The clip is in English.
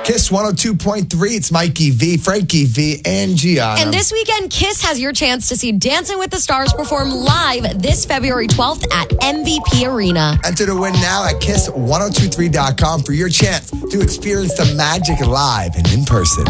Kiss 102.3. It's Mikey V, Frankie V, and Gianna. And this weekend, Kiss has your chance to see Dancing with the Stars perform live this February 12th at MVP Arena. Enter to win now at kiss1023.com for your chance to experience the magic live and in person.